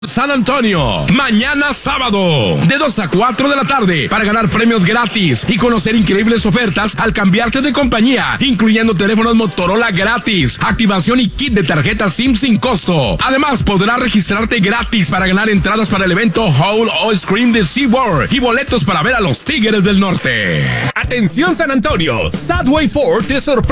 San Antonio, mañana sábado, de 2 a 4 de la tarde, para ganar premios gratis y conocer increíbles ofertas al cambiarte de compañía, incluyendo teléfonos Motorola gratis, activación y kit de tarjeta SIM sin costo. Además, podrás registrarte gratis para ganar entradas para el evento Howl o Scream de SeaWorld y boletos para ver a los Tigres del Norte. Atención San Antonio, Sadway Ford te sorprende